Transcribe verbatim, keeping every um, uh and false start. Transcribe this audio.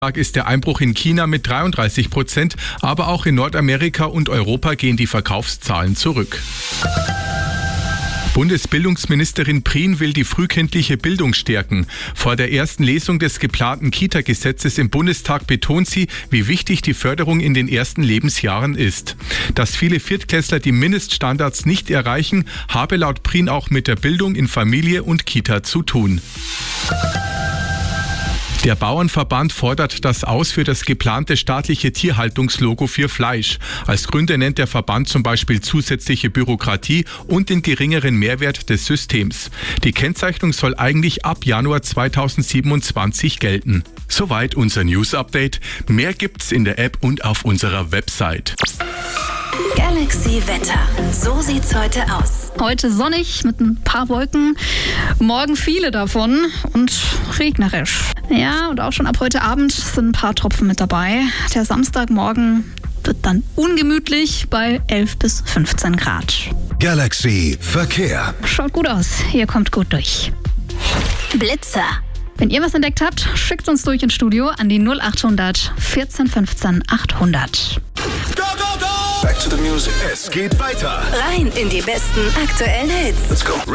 Ist der Einbruch in China mit dreiunddreißig Prozent, aber auch in Nordamerika und Europa gehen die Verkaufszahlen zurück. Bundesbildungsministerin Prien will die frühkindliche Bildung stärken. Vor der ersten Lesung des geplanten Kita-Gesetzes im Bundestag betont sie, wie wichtig die Förderung in den ersten Lebensjahren ist. Dass viele Viertklässler die Mindeststandards nicht erreichen, habe laut Prien auch mit der Bildung in Familie und Kita zu tun. Der Bauernverband fordert das aus für das geplante staatliche Tierhaltungslogo für Fleisch. Als Gründe nennt der Verband zum Beispiel zusätzliche Bürokratie und den geringeren Mehrwert des Systems. Die Kennzeichnung soll eigentlich ab Januar zweitausendsiebenundzwanzig gelten. Soweit unser News-Update. Mehr gibt's in der App und auf unserer Website. Galaxy Wetter. So sieht's heute aus. Heute sonnig mit ein paar Wolken, morgen viele davon und regnerisch. Ja, und auch schon ab heute Abend sind ein paar Tropfen mit dabei. Der Samstagmorgen wird dann ungemütlich bei elf bis fünfzehn Grad. Galaxy Verkehr. Schaut gut aus, ihr kommt gut durch. Blitzer. Wenn ihr was entdeckt habt, schickt uns durch ins Studio an die null achthundert vierzehn fünfzehn achthundert. Go, go, go! Back to the music. Es geht weiter. Rein in die besten aktuellen Hits. Let's go.